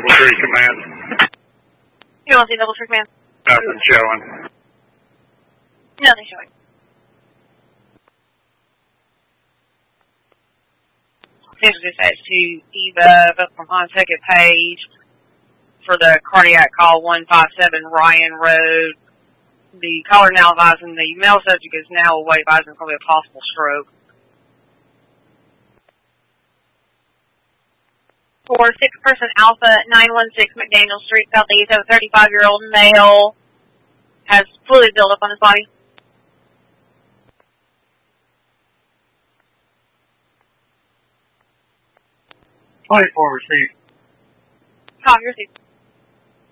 Double Tree Command. You want to see Double Tree Command? Nothing showing. Nothing showing. This dispatch to Eva on second page for the cardiac call 157 Ryan Road. The caller now advising the male subject is now awake, advising it's going to be a possible stroke. 46-person Alpha 916 McDaniel Street, Southeast, of a 35-year-old male has fluid buildup on his body. 24 received. Copy received.